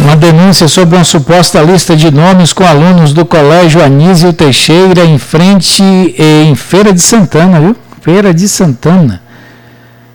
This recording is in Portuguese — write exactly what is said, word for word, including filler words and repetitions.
Uma denúncia sobre uma suposta lista de nomes com alunos do Colégio Anísio Teixeira em frente em Feira de Santana, viu? Feira de Santana.